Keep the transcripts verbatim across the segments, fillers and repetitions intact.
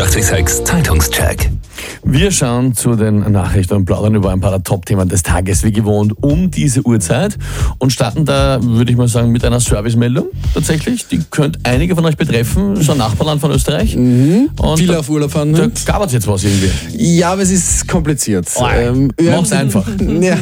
achtundachtzig Komma sechs Zeitungscheck. Wir schauen zu den Nachrichten und plaudern über ein paar der Top-Themen des Tages, wie gewohnt, um diese Uhrzeit und starten da, würde ich mal sagen, mit einer Servicemeldung tatsächlich. Die könnte einige von euch betreffen, so ein Nachbarland von Österreich. Mhm. Und Viele da, auf Urlaub fahren. Da gab es jetzt was irgendwie. Ja, aber es ist kompliziert. Oh, ähm, mach's einfach. Ja,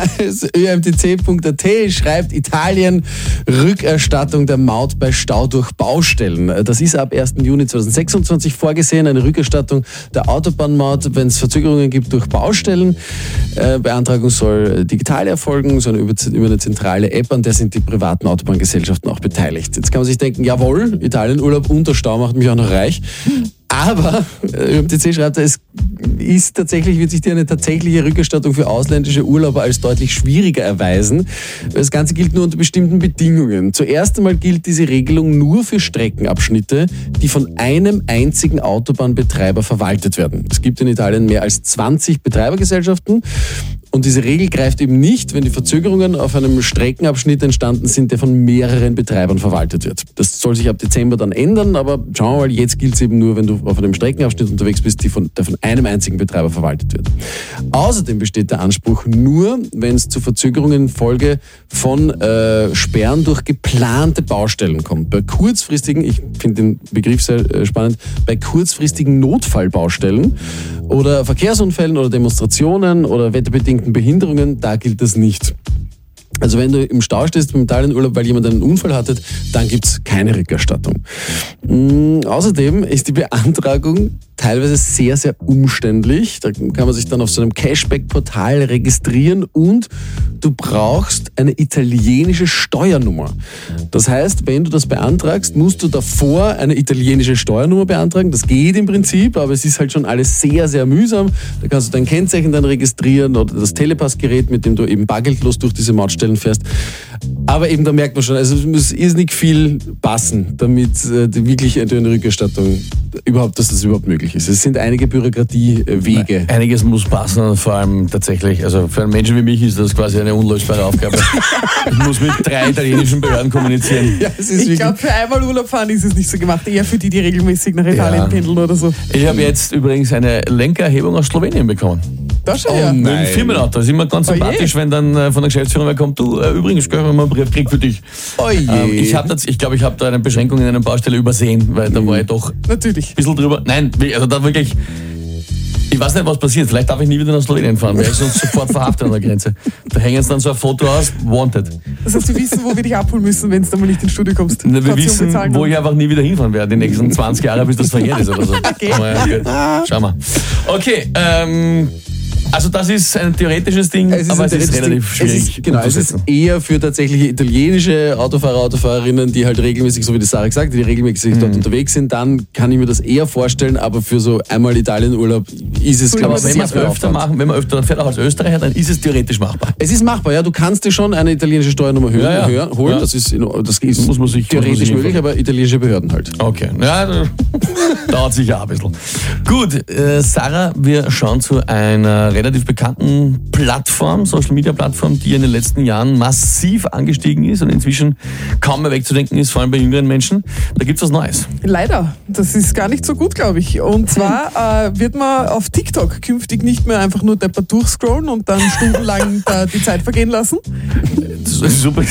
Ö M T C Punkt A T schreibt Italien, Rückerstattung der Maut bei Stau durch Baustellen. Das ist ab ersten Juni zweitausendsechsundzwanzig vorgesehen, eine Rückerstattung der Autobahnmaut, wenn es Verzögerungen gibt durch Baustellen. Äh, Beantragung soll digital erfolgen, sondern über, über eine zentrale App, an der sind die privaten Autobahngesellschaften auch beteiligt. Jetzt kann man sich denken, jawohl, Italienurlaub unter Stau macht mich auch noch reich. Aber Ö M T C schreibt, es ist tatsächlich, wird sich dir eine tatsächliche Rückerstattung für ausländische Urlauber als deutlich schwieriger erweisen. Das Ganze gilt nur unter bestimmten Bedingungen. Zuerst einmal gilt diese Regelung nur für Streckenabschnitte, die von einem einzigen Autobahnbetreiber verwaltet werden. Es gibt in Italien mehr als zwanzig Betreibergesellschaften. Und diese Regel greift eben nicht, wenn die Verzögerungen auf einem Streckenabschnitt entstanden sind, der von mehreren Betreibern verwaltet wird. Das soll sich ab Dezember dann ändern, aber schauen wir mal, jetzt gilt es eben nur, wenn du auf einem Streckenabschnitt unterwegs bist, die von, der von einem einzigen Betreiber verwaltet wird. Außerdem besteht der Anspruch nur, wenn es zu Verzögerungen infolge von äh, Sperren durch geplante Baustellen kommt. Bei kurzfristigen, ich finde den Begriff sehr äh, spannend, bei kurzfristigen Notfallbaustellen oder Verkehrsunfällen oder Demonstrationen oder wetterbedingten Behinderungen, da gilt das nicht. Also wenn du im Stau stehst beim Italienurlaub, weil jemand einen Unfall hatte, dann gibt's keine Rückerstattung. Mhm, außerdem ist die Beantragung teilweise sehr, sehr umständlich. Da kann man sich dann auf so einem Cashback-Portal registrieren und du brauchst eine italienische Steuernummer. Das heißt, wenn du das beantragst, musst du davor eine italienische Steuernummer beantragen. Das geht im Prinzip, aber es ist halt schon alles sehr, sehr mühsam. Da kannst du dein Kennzeichen dann registrieren oder das Telepassgerät, mit dem du eben bargeldlos durch diese Mautstellen fährst. Aber eben, da merkt man schon, also es muss irrsinnig viel passen, damit äh, die wirklich eine Rückerstattung überhaupt, dass das überhaupt möglich ist. Es sind einige Bürokratiewege. Einiges muss passen und vor allem tatsächlich, also für einen Menschen wie mich ist das quasi eine unlösbare Aufgabe. Ich muss mit drei italienischen Behörden kommunizieren. Ja, es ist ich glaube, für einmal Urlaub fahren ist es nicht so gemacht, eher für die, die regelmäßig nach Italien Ja. pendeln oder so. Ich habe jetzt übrigens eine Lenkererhebung aus Slowenien bekommen. Das schon, Oh ja. nein. Mit dem Firmenauto. Das ist immer ganz Oh je. sympathisch, wenn dann äh, von der Geschäftsführung wer kommt, du, äh, übrigens, gell, wenn man einen Brief kriegt für dich. Oh je. Ähm, ich habe ich glaube, ich habe da eine Beschränkung in einer Baustelle übersehen, weil da war ich doch ein Natürlich. bisschen drüber. Nein, also da wirklich, ich weiß nicht, was passiert. Vielleicht darf ich nie wieder nach Slowenien fahren, weil ich sonst sofort verhaftet an der Grenze. Da hängen jetzt dann so ein Foto aus, wanted. Das heißt, wir wissen, wo wir dich abholen müssen, wenn du dann mal nicht ins Studio kommst. Wir Kaution wissen, bezahlen wo dann. ich einfach nie wieder hinfahren werde, die nächsten zwanzig Jahre, bis das verjährt ist oder so. Okay. Aber ja, gut. Schauen wir. Okay, ähm, also das ist ein theoretisches Ding, Es ist aber ein es ist theoretisches relativ Ding. schwierig Es ist, genau, es ist umzusetzen. eher für tatsächlich italienische Autofahrer, Autofahrerinnen, die halt regelmäßig, so wie die Sarah gesagt hat, die regelmäßig Mhm. dort unterwegs sind. Dann kann ich mir das eher vorstellen, aber für so einmal Italienurlaub ist es, glaube Aber ich, wenn sehr man es viel öfter Aufwand. machen, wenn man öfter fährt, auch als Österreicher, dann ist es theoretisch machbar. Es ist machbar, ja. Du kannst dir schon eine italienische Steuernummer hören, Ja, ja. hören, holen. Ja. Das ist, in- das ist Muss man sich- muss man theoretisch sich möglich, informieren. aber italienische Behörden halt. Okay, ja, da- dauert sicher auch ein bisschen. Gut, äh, Sarah, wir schauen zu einer relativ bekannten Plattform, Social-Media-Plattform, die in den letzten Jahren massiv angestiegen ist und inzwischen kaum mehr wegzudenken ist, vor allem bei jüngeren Menschen. Da gibt's was Neues. Leider. Das ist gar nicht so gut, glaube ich. Und zwar äh, wird man auf TikTok künftig nicht mehr einfach nur deppert durchscrollen und dann stundenlang da die Zeit vergehen lassen. Das ist super.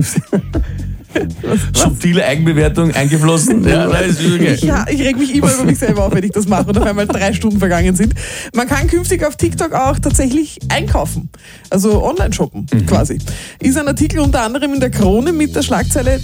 Subtile Eigenbewertung eingeflossen. Ja, nein, ist okay. Ja, ich reg mich immer über mich selber auf, wenn ich das mache und auf einmal drei Stunden vergangen sind. Man kann künftig auf TikTok auch tatsächlich einkaufen. Also online shoppen quasi. Ist ein Artikel unter anderem in der Krone mit der Schlagzeile